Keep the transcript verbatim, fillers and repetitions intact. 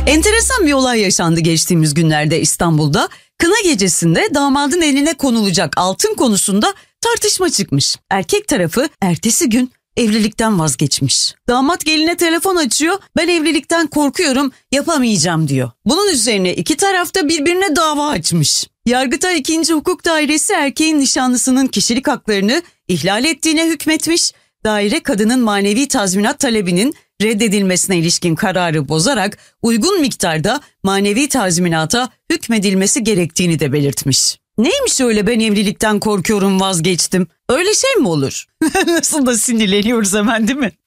Enteresan bir olay yaşandı geçtiğimiz günlerde İstanbul'da. Kına gecesinde damadın eline konulacak altın konusunda tartışma çıkmış. Erkek tarafı ertesi gün evlilikten vazgeçmiş. Damat geline telefon açıyor, ben evlilikten korkuyorum, yapamayacağım diyor. Bunun üzerine iki taraf da birbirine dava açmış. Yargıtay ikinci Hukuk Dairesi erkeğin nişanlısının kişilik haklarını ihlal ettiğine hükmetmiş. Daire kadının manevi tazminat talebinin reddedilmesine ilişkin kararı bozarak uygun miktarda manevi tazminata hükmedilmesi gerektiğini de belirtmiş. Neymiş öyle ben evlilikten korkuyorum vazgeçtim? Öyle şey mi olur? Nasıl da sinirleniyoruz hemen değil mi?